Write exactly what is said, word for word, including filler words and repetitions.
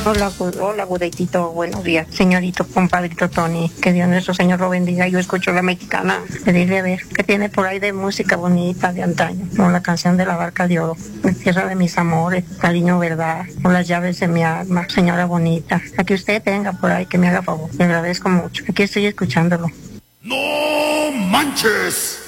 Hola, hola, Gudetito, buenos días. Señorito, compadrito Tony, que Dios nuestro Señor lo bendiga. Yo escucho la mexicana, pedirle a ver qué tiene por ahí de música bonita de antaño, como la canción de la barca de oro, tierra de mis amores, cariño, verdad, o las llaves de mi alma, señora bonita. A que usted tenga por ahí, que me haga favor. Le agradezco mucho. Aquí estoy escuchándolo. ¡No manches!